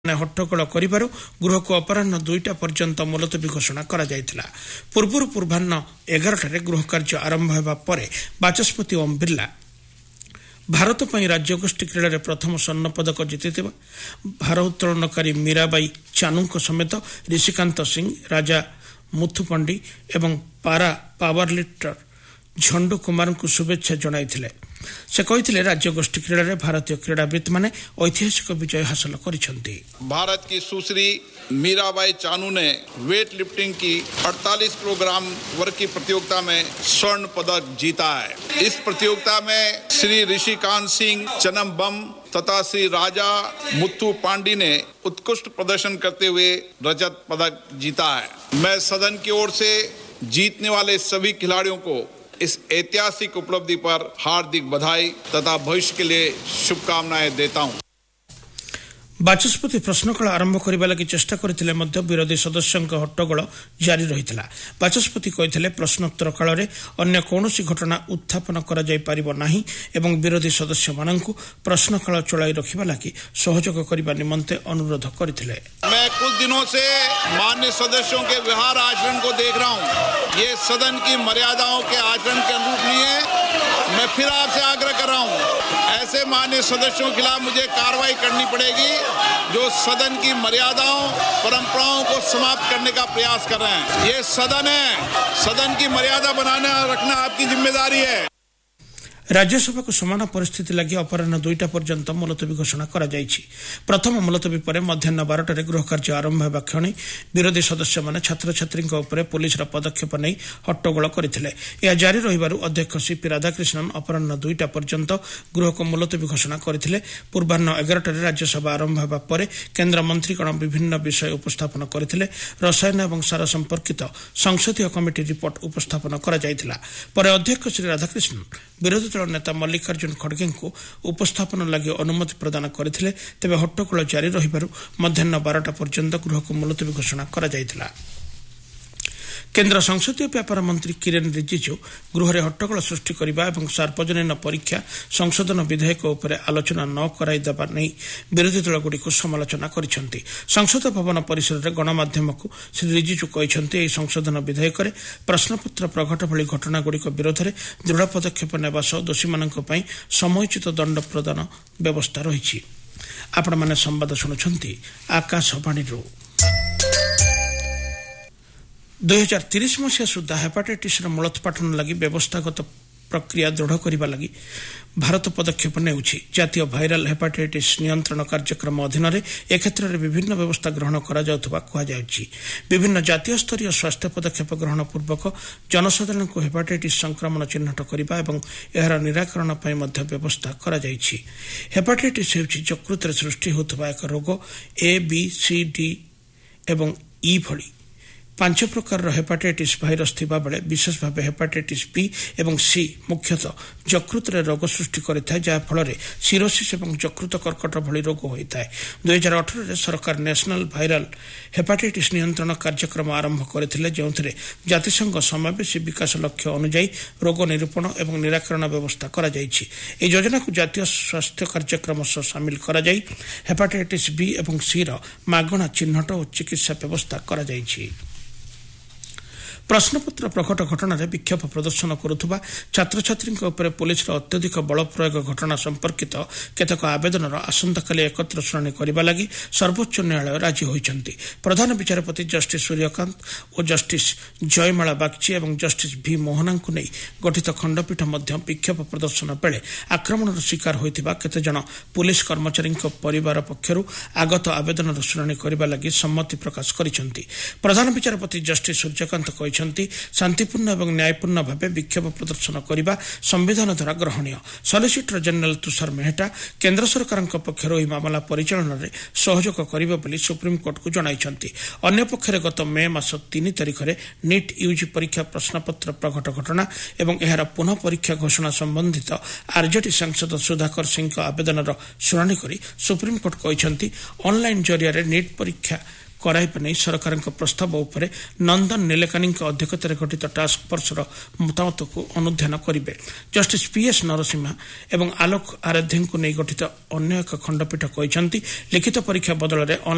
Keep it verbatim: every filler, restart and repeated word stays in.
हट्टगोल करिबारु गृह को अपराह्न दुईटा पर्यंत मुलतवी घोषणा करा जायतिला। पूर्वरु पूर्वाह्न एगारटारे गृह कार्य आरंभ हेबा परे बाचस्पति ओम बिर्ला भारत पई राज्यगोष्ठी क्रीड़ा प्रथम स्वर्ण पदक जीतिथिबा भारोत्तोलनकारी मीराबाई चानूंको समेत ऋषिकांत सिंह, राजा मुथुपंडी एवं पारा पावर लिफ्टर झंडू कुमार को शुभेच्छा जणाइथिले। से कहिथिले राज्यगोष्ठी क्रीड़ा रे भारतीय क्रीड़ाविद माने ऐतिहासिक विजय हासिल करिसेंती। भारत की सुश्री मीराबाई चानू ने वेट लिफ्टिंग की अड़तालीस किलोग्राम वर्ग की प्रतियोगिता में स्वर्ण पदक जीता है। इस प्रतियोगिता में श्री ऋषिकांत सिंह चनम्बम तथा श्री राजा मुत्थु पांडी ने उत्कृष्ट प्रदर्शन करते हुए रजत पदक जीता है। मैं सदन की ओर से जीतने वाले सभी खिलाड़ियों को इस ऐतिहासिक उपलब्धि पर हार्दिक बधाई तथा भविष्य के लिए शुभकामनाएं देता हूं। बाचस्पति प्रश्नकाल आरंभ करने लगी चेष्टा करथिले मध्य विरोधी सदस्यों हट्टगोल जारी रहितला। बाचस्पति कहिथिले प्रश्नोत्तर काल रे अन्य कौनसी घटना उत्थापन करा जाय परिबो नाही एवं विरोधी सदस्य माननकु प्रश्नकाल चलाई रखिबा लागि सहयोग करबा निमंते अनुरोध करथिले। मैं कुछ दिनों से माननीय सदस्यों के व्यवहार आचरण को देख रहा हूं। ये सदन की मर्यादाओं के आचरण के अनुरूप नहीं है। मैं फिर आपसे आग्रह कर रहा हूं, ऐसे माननीय सदस्यों के खिलाफ मुझे कार्रवाई करनी पड़ेगी जो सदन की मर्यादाओं परंपराओं को समाप्त करने का प्रयास कर रहे हैं। ये सदन है, सदन की मर्यादा बनाना रखना आपकी जिम्मेदारी है। राज्यसभा को समान परिस्थिति लगी अपराह्न दुईटा पर्यंत मुलतवी घोषणा करा जायछि। प्रथम मुलतवी पर मध्याह्न बारटारे गृह कार्य आरंभ हेबा क्षणी विरोधी सदस्य माने छात्र छात्री उपरे पुलिस पदक्षेप नहीं हट्टगोल करथिले। यह जारी रहिबारु अध्यक्ष सीपी राधाकृष्णन अपराह्न दुईटा पर्यंत गृह को मुलतवी घोषणा करथिले। पूर्वाह्न एगारटारे राज्यसभा आरंभ हेबा परे केन्द्र मंत्रीगण विभिन्न विषय उपस्थापन करथिले। रसायन एवं सार संपर्कित संसदीय कमिटी रिपोर्ट उपस्थापन करा जायतिला। परे अध्यक्ष श्री राधाकृष्णन विरोधी नेता मल्लिकार्जुन खड़गे को उपस्थापन लगी अनुमति प्रदान करथिले। तेबे हट्टगोल जारी रहिबारु मध्याह्न बारटा पर्यंत गृह को मुलतवी घोषणा करा जायतिला। केन्द्र संसदीय व्यापार मंत्री किरेन रिजिजू गृह में हट्टगोल सृष्टि करने और सार्वजनीन परीक्षा संशोधन विधेयक उपर आलोचना न कराइदेवा नहीं विरोधी दलगुड़ी समालोचना करिसेंती। संसद भवन परिसर में गणमाध्यम को श्री रिजिजू कहते यह संशोधन विधेयक प्रश्नपत्र प्रघट भली घटनागुड़िक विरोध में दृढ़ पदक्षेप नेबा सह दोषी मानक समयोचित दंड प्रदान व्यवस्था रही। आपण माने संवाद शुणुछंती आकाशवाणी। दुई हजार तीस मसीहा सुधा हेपाटाइटिस मूलोत्पाटन लगी व्यवस्थागत प्रक्रिया दृढ़ करने लगी भारत पदक्षेप नेउछि। जातीय भाइराल हेपाटाइटिस नियंत्रण कार्यक्रम अधीन ए क्षेत्र में विभिन्न व्यवस्था ग्रहण करा जाउथबा कुहा जाउछि। विभिन्न जातीय स्तरीय स्वास्थ्य पदक्षेप ग्रहण पूर्वक जनसाधारण को हेपाटाइटिस संक्रमण चिन्हट करने और एहार निराकरण पई मध्य व्यवस्था करा जाइछि। हेपाटाइटिस हेउछि यकृत रे सृष्टि होतबा एक रोग। ए बी सी डी एवं ई भली पांच प्रकार हेपाटाइटिस भाइरस थिबा बेले विशेष भाव हेपाटाइटिस बी एवं सी मुख्यतः यकृत रे रोग सृष्टि करिथाय, जहा फल सिरोसिस एवं यकृत कर्कट भली रोग होइथाय। दुई हजार अठारह रे सरकार नेशनल भाइराल हेपाटाइटिस नियंत्रण कार्यक्रम आरंभ करथिले, जेउथिरे जातिसंघ समावेशी विकास लक्ष्य अनुसार रोग निरूपण एवं निराकरण व्यवस्था करा जाइछि। ए योजना को जातीय स्वास्थ्य कार्यक्रम सह शामिल करा जाई हेपाटाइटिस बी एवं सी रो मागणा चिन्हट और चिकित्सा व्यवस्था करा जाइछि। प्रश्नपत्र प्रकट घटना विक्षोभ प्रदर्शन करुवा छात्र छात्री पुलिस अत्यधिक बल प्रयोग घटना संपर्कित केतक आवेदन आसंताकाली एकत्र शुणाणी करने लगी सर्वोच्च न्यायालय राजी होइछन्ति। प्रधान विचारपति जस्टिस सूर्यकांत और जस्टिस जयमाला बागची और जस्टिस भी मोहना को नहीं गठित खंडपीठ मध्य विक्षोभ प्रदर्शन बेले आक्रमण शिकार होइतिबा केतेजन पुलिस कर्मचारी परिवार पक्षरु आगत आवेदन शुणाणी करने लगी सम्मति प्रकाश करिसेंति। प्रधान विचारपति जस्टिस सूर्यकांत कहि शांतिपूर्ण एवं न्यायपूर्ण भाव विक्षोभ प्रदर्शन करने संविधान द्वारा ग्रहणीय। सॉलिसिटर जनरल तुषार मेहटा केंद्र सरकार पक्षर यह मामला परिचालन में सहयोग करेंगे सुप्रीमकोर्ट को जणाइछन्ति। अन्य पक्षरे गत मे मास तीन तारिख में नीट यूजी परीक्षा प्रश्नपत्र प्रघट घटना एवं एहार पुनः परीक्षा घोषणा संबंधित आरजेडी सांसद सुधाकर सिंह आवेदन शुणाणी कर सुप्रीमकोर्ट कहते ऑनलाइन जरिया नीट परीक्षा कराइबा नहीं सरकार प्रस्ताव उपर नंदन नीलेकानी अध्यक्षतार गठित टास्क फोर्स मतामत को अनुध्यान करेंगे। जस्टिस पीएस नरसिम्हा एवं आलोक आराध्य को नहीं गठित अन्य एक खंडपीठ कहते लिखित परीक्षा बदल